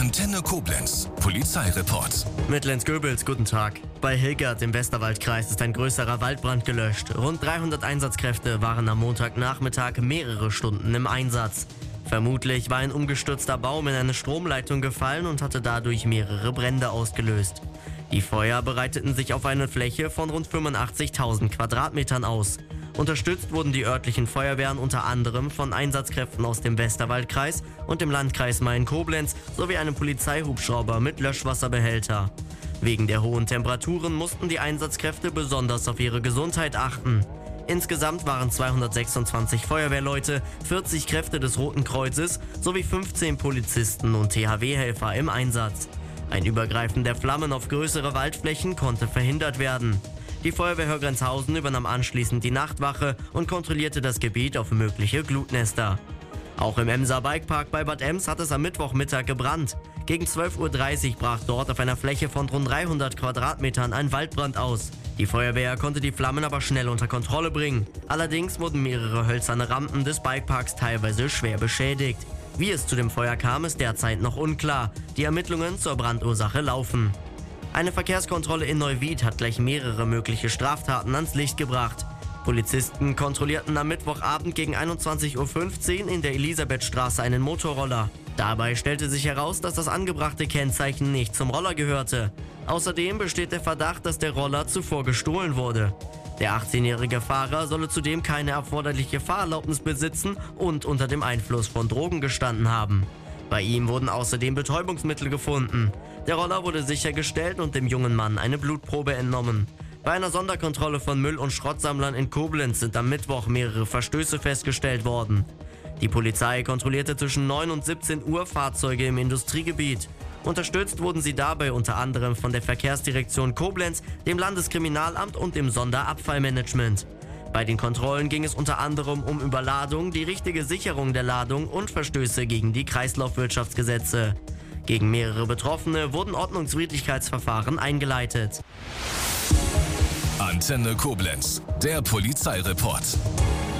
Antenne Koblenz, Polizeireport. Mit Lenz Goebels, guten Tag. Bei Hilgert im Westerwaldkreis ist ein größerer Waldbrand gelöscht. Rund 300 Einsatzkräfte waren am Montagnachmittag mehrere Stunden im Einsatz. Vermutlich war ein umgestürzter Baum in eine Stromleitung gefallen und hatte dadurch mehrere Brände ausgelöst. Die Feuer breiteten sich auf eine Fläche von rund 85.000 Quadratmetern aus. Unterstützt wurden die örtlichen Feuerwehren unter anderem von Einsatzkräften aus dem Westerwaldkreis und dem Landkreis Main-Koblenz sowie einem Polizeihubschrauber mit Löschwasserbehälter. Wegen der hohen Temperaturen mussten die Einsatzkräfte besonders auf ihre Gesundheit achten. Insgesamt waren 226 Feuerwehrleute, 40 Kräfte des Roten Kreuzes sowie 15 Polizisten und THW-Helfer im Einsatz. Ein Übergreifen der Flammen auf größere Waldflächen konnte verhindert werden. Die Feuerwehr Hörgrenzhausen übernahm anschließend die Nachtwache und kontrollierte das Gebiet auf mögliche Glutnester. Auch im Emser Bikepark bei Bad Ems hat es am Mittwochmittag gebrannt. Gegen 12:30 Uhr brach dort auf einer Fläche von rund 300 Quadratmetern ein Waldbrand aus. Die Feuerwehr konnte die Flammen aber schnell unter Kontrolle bringen. Allerdings wurden mehrere hölzerne Rampen des Bikeparks teilweise schwer beschädigt. Wie es zu dem Feuer kam, ist derzeit noch unklar. Die Ermittlungen zur Brandursache laufen. Eine Verkehrskontrolle in Neuwied hat gleich mehrere mögliche Straftaten ans Licht gebracht. Polizisten kontrollierten am Mittwochabend gegen 21:15 Uhr in der Elisabethstraße einen Motorroller. Dabei stellte sich heraus, dass das angebrachte Kennzeichen nicht zum Roller gehörte. Außerdem besteht der Verdacht, dass der Roller zuvor gestohlen wurde. Der 18-jährige Fahrer solle zudem keine erforderliche Fahrerlaubnis besitzen und unter dem Einfluss von Drogen gestanden haben. Bei ihm wurden außerdem Betäubungsmittel gefunden. Der Roller wurde sichergestellt und dem jungen Mann eine Blutprobe entnommen. Bei einer Sonderkontrolle von Müll- und Schrottsammlern in Koblenz sind am Mittwoch mehrere Verstöße festgestellt worden. Die Polizei kontrollierte zwischen 9 und 17 Uhr Fahrzeuge im Industriegebiet. Unterstützt wurden sie dabei unter anderem von der Verkehrsdirektion Koblenz, dem Landeskriminalamt und dem Sonderabfallmanagement. Bei den Kontrollen ging es unter anderem um Überladung, die richtige Sicherung der Ladung und Verstöße gegen die Kreislaufwirtschaftsgesetze. Gegen mehrere Betroffene wurden Ordnungswidrigkeitsverfahren eingeleitet. Antenne Koblenz, der Polizeireport.